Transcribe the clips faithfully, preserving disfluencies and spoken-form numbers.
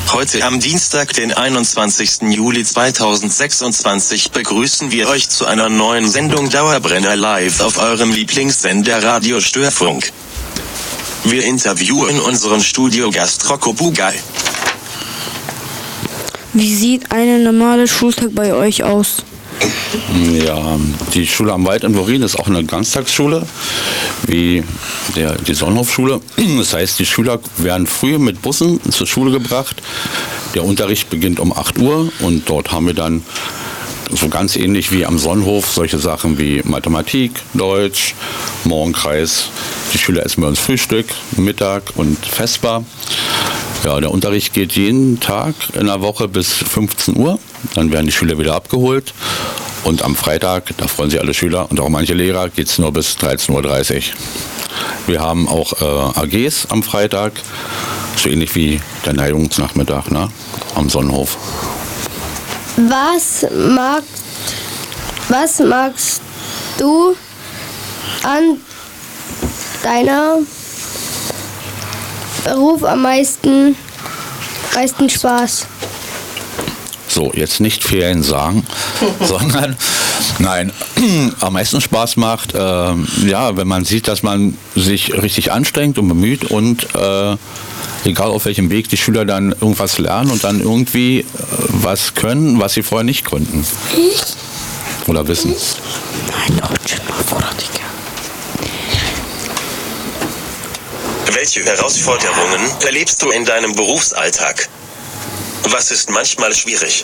Heute am Dienstag, den einundzwanzigsten Juli zweitausendsechsundzwanzig, begrüßen wir euch zu einer neuen Sendung Dauerbrenner live auf eurem Lieblingssender Radio Störfunk. Wir interviewen unseren Studiogast Rocco Bugay. Wie sieht ein normaler Schultag bei euch aus? Ja, die Schule am Wald in Worin ist auch eine Ganztagsschule, wie der, die Sonnenhofschule. Das heißt, die Schüler werden früh mit Bussen zur Schule gebracht. Der Unterricht beginnt um acht Uhr und dort haben wir dann so ganz ähnlich wie am Sonnenhof solche Sachen wie Mathematik, Deutsch, Morgenkreis. Die Schüler essen bei uns Frühstück, Mittag und Vesper. Ja, der Unterricht geht jeden Tag in der Woche bis fünfzehn Uhr. Dann werden die Schüler wieder abgeholt. Und am Freitag, da freuen sich alle Schüler und auch manche Lehrer, geht es nur bis dreizehn Uhr dreißig. Wir haben auch äh, A Gs am Freitag, so ähnlich wie der Neigungsnachmittag, ne? Am Sonnenhof. Was, mag, was magst du an deiner Beruf am meisten, meisten Spaß? So, jetzt nicht Ferien sagen, sondern nein, am meisten Spaß macht, äh, ja, wenn man sieht, dass man sich richtig anstrengt und bemüht und äh, egal auf welchem Weg die Schüler dann irgendwas lernen und dann irgendwie äh, was können, was sie vorher nicht konnten. Oder wissen. Welche Herausforderungen erlebst du in deinem Berufsalltag? Was ist manchmal schwierig?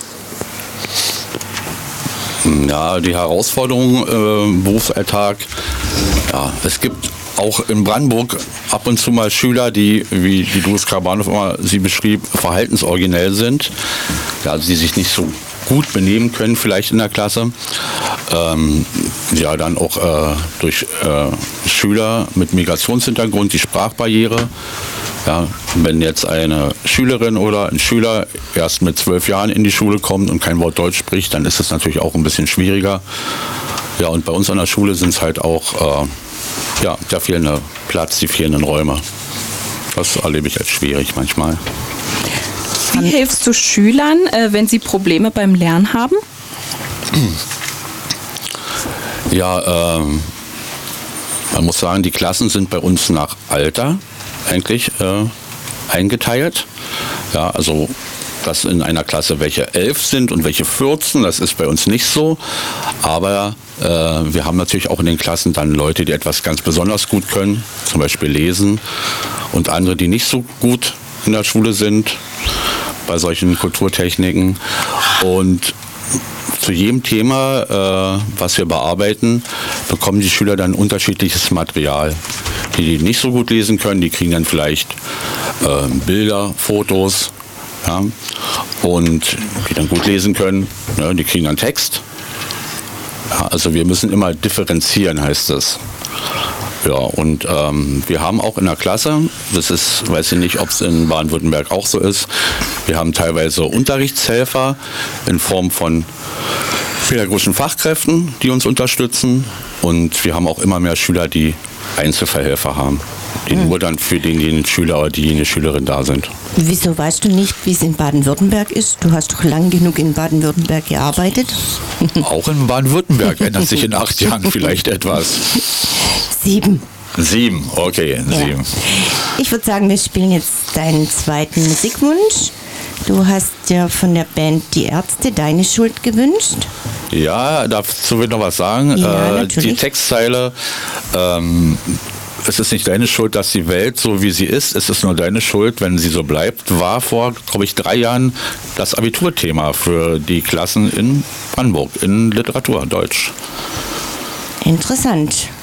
Ja, die Herausforderungen im äh, Berufsalltag, ja, es gibt auch in Brandenburg ab und zu mal Schüler, die, wie die Doris Karabanov immer sie beschrieb, verhaltensoriginell sind, ja, die sich nicht so gut benehmen können vielleicht in der Klasse. Ähm, ja, dann auch äh, durch äh, Schüler mit Migrationshintergrund, die Sprachbarriere. Ja, wenn jetzt eine Schülerin oder ein Schüler erst mit zwölf Jahren in die Schule kommt und kein Wort Deutsch spricht, dann ist es natürlich auch ein bisschen schwieriger. Ja, und bei uns an der Schule sind es halt auch äh, ja, der fehlende Platz, die fehlenden Räume. Das erlebe ich als schwierig manchmal. Wie hilfst du Schülern, äh, wenn sie Probleme beim Lernen haben? Ja, ähm, man muss sagen, die Klassen sind bei uns nach Alter eigentlich äh, eingeteilt. Ja, also dass in einer Klasse welche elf sind und welche vierzehn, das ist bei uns nicht so. Aber äh, wir haben natürlich auch in den Klassen dann Leute, die etwas ganz besonders gut können, zum Beispiel lesen, und andere, die nicht so gut in der Schule sind bei solchen Kulturtechniken. Und zu jedem Thema, äh, was wir bearbeiten, bekommen die Schüler dann unterschiedliches Material. Die, die nicht so gut lesen können, die kriegen dann vielleicht äh, Bilder, Fotos, ja, und die dann gut lesen können, ne, die kriegen dann Text. Ja, also wir müssen immer differenzieren, heißt das. Ja, und ähm, wir haben auch in der Klasse, das ist, weiß ich nicht, ob es in Baden-Württemberg auch so ist, wir haben teilweise Unterrichtshelfer in Form von pädagogischen Fachkräften, die uns unterstützen, und wir haben auch immer mehr Schüler, die Einzelverhelfer haben, die mhm. nur dann für denjenigen Schüler oder diejenige Schülerin da sind. Wieso weißt du nicht, wie es in Baden-Württemberg ist? Du hast doch lang genug in Baden-Württemberg gearbeitet. Auch in Baden-Württemberg ändert sich in acht Jahren vielleicht etwas. Sieben. Sieben, okay, ja. sieben. Ich würde sagen, wir spielen jetzt deinen zweiten Musikwunsch. Du hast ja von der Band Die Ärzte Deine Schuld gewünscht. Ja, dazu will ich noch was sagen. Ja, äh, die Textzeile, ähm, es ist nicht deine Schuld, dass die Welt so wie sie ist, es ist nur deine Schuld, wenn sie so bleibt, war vor, glaube ich, drei Jahren das Abiturthema für die Klassen in Brandenburg, in Literatur, Deutsch. Interessant.